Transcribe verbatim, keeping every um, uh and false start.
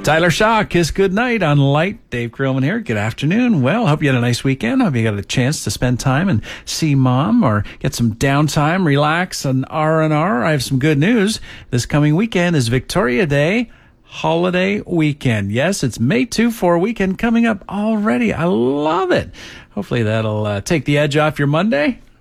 Tyler Shaw, Kiss Goodnight on Light. Dave Krillman here. Good afternoon. Well, hope you had a nice weekend. Hope you got a chance to spend time and see mom or get some downtime, relax, and R and R. I have some good news. This coming weekend is Victoria Day holiday weekend. Yes, it's May second, four weekend coming up already. I love it. Hopefully that'll uh, take the edge off your Monday.